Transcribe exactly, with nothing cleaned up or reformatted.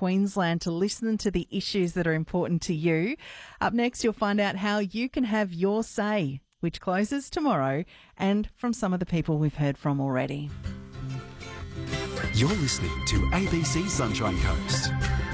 Queensland to listen to the issues that are important to you. Up next, you'll find out how you can have your say, which closes tomorrow, and from some of the people we've heard from already. You're listening to A B C Sunshine Coast.